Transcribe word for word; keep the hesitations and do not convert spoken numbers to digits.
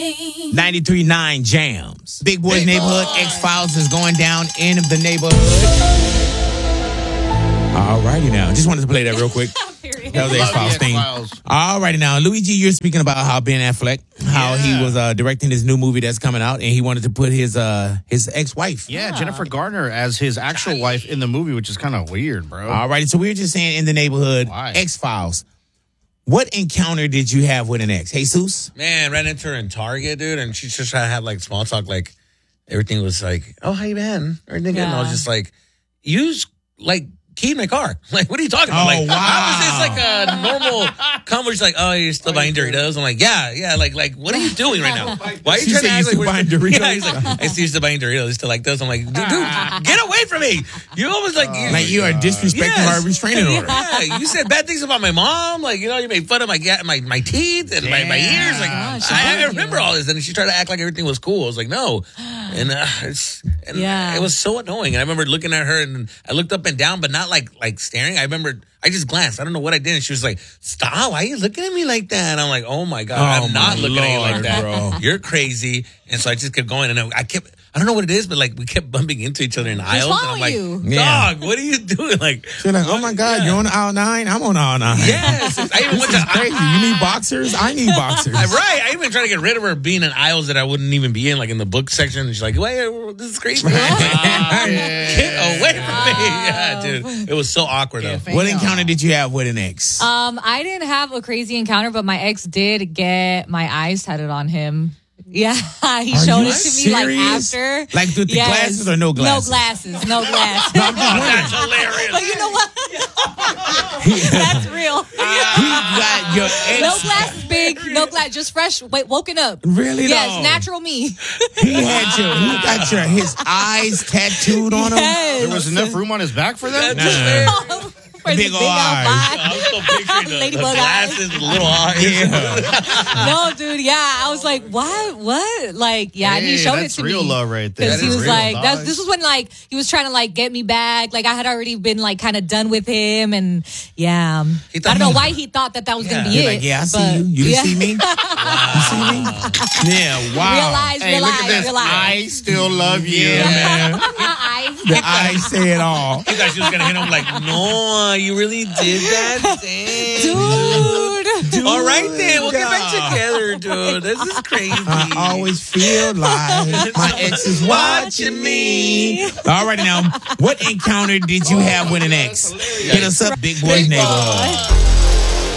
name. ninety-three point nine Jams. Big Boy's Big Neighborhood. Boy. X-Files is going down in the neighborhood. All righty now. Just wanted to play that real quick. That was the X-Files thing. All righty now. Luigi, you're speaking about how Ben Affleck, how yeah. he was uh, directing this new movie that's coming out, and he wanted to put his uh, his ex-wife. Yeah, yeah, Jennifer Garner as his actual wife in the movie, which is kind of weird, bro. All righty. So we were just saying in the neighborhood, Why? X-Files. What encounter did you have with an ex? Jesus? Man, ran into her in Target, dude, and she just tried to have like small talk, like everything was like, oh, how you been? Everything good. Yeah. And I was just like, use like key in my car. Like, what are you talking about? Oh, like, wow. how is this like a normal conversation? Like, oh, you're still buying Doritos? I'm like, yeah, yeah. Like, like, what are you doing right now? Why are you she trying to act like we're buying Doritos? Yeah, he's like, I see you still buying Doritos. Still like those. I'm like, dude, dude, get away from me. You almost like, oh, like you are disrespecting yes. our restraining order. Yeah, you said bad things about my mom. Like, you know, you made fun of my my my teeth and my, my ears. Like, oh, I, I remember you. all this. And she tried to act like everything was cool. I was like, no. And, uh, it's, and yeah. it was so annoying. And I remember looking at her and I looked up and down, but not like like staring. I remember I just glanced. I don't know what I did. And she was like, stop. Why are you looking at me like that? And I'm like, oh my God, oh I'm not looking Lord, at you like that. Bro. You're crazy. And so I just kept going. And I, I kept, I don't know what it is, but like we kept bumping into each other in the aisles. And I'm like, you. dog, yeah. what are you doing? Like, she's like, oh my God, yeah. you're on aisle nine? I'm on aisle nine. Yes. I even this went is to, crazy. You need boxers? I need boxers. Right. I even tried to get rid of her being in aisles that I wouldn't even be in, like in the book section. And she's like, wait, this is crazy. Get away from me. Yeah, dude. It was so awkward though. What encounter did you have with an ex? Um, I didn't have a crazy encounter, but my ex did get my eyes tatted on him. Yeah, he Are showed you it to serious? me like after. Like with the yes. glasses or no glasses? No glasses, no glasses. No, that's hilarious. But you know what? That's real. He got your ex. No glasses, big. No glass. Just fresh. Wait, woken up. Really? Yes, though? natural me. He had your. He got your his eyes tattooed on him. Yes. There was enough room on his back for that. Nah. Big old eyes. I was still picturing the, the glasses, the little eyes. Yeah. No, dude. Yeah, I was like, what? What? Like, yeah, hey, and he showed it that's to real me. love right there. Because he was real, like, dog. that's, this was when like he was trying to like get me back. Like I had already been like kind of done with him, and yeah, I don't know why he thought that that was Yeah. gonna be You're it. like, yeah, I see but, you. You yeah. see me? You see me? Yeah, wow. Realize, Hey, realize, look at this. realize. I still love you. Yeah, man. I, The eyes say it all. You thought she was gonna hit him like, no, you really did that? Damn. dude. Dude, All right then, we'll get back dog. together, dude. This is crazy. I always feel like my ex is watching me. All right now, what encounter did you have with an ex? Hit us up, Big Boy's Neighborhood.